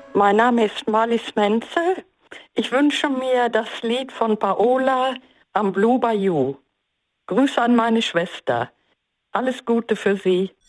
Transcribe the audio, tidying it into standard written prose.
Mein Name ist Marlies Menzel. Ich wünsche mir das Lied von Paola am Blue Bayou. Grüße an meine Schwester. Alles Gute für Sie.